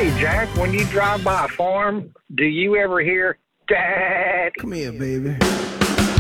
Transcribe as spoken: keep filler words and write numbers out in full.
Hey, Jack, when you drive by a farm, do you ever hear, Dad? Come here, baby.